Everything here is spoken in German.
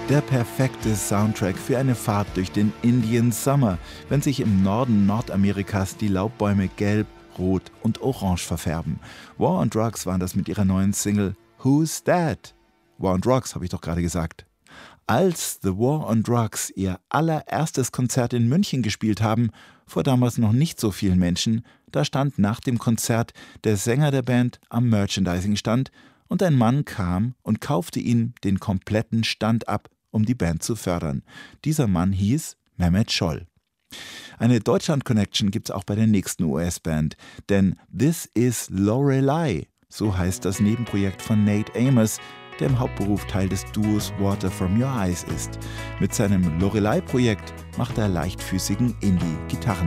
Der perfekte Soundtrack für eine Fahrt durch den Indian Summer, wenn sich im Norden Nordamerikas die Laubbäume gelb, rot und orange verfärben. War on Drugs waren das mit ihrer neuen Single Who's That? War on Drugs, habe ich doch gerade gesagt. Als The War on Drugs ihr allererstes Konzert in München gespielt haben, vor damals noch nicht so vielen Menschen, da stand nach dem Konzert der Sänger der Band am Merchandising-Stand und ein Mann kam und kaufte ihm den kompletten Stand ab, um die Band zu fördern. Dieser Mann hieß Mehmet Scholl. Eine Deutschland-Connection gibt's auch bei der nächsten US-Band, denn This is Lorelei, so heißt das Nebenprojekt von Nate Amos, der im Hauptberuf Teil des Duos Water From Your Eyes ist. Mit seinem Lorelei-Projekt macht er leichtfüßigen Indie-Gitarren.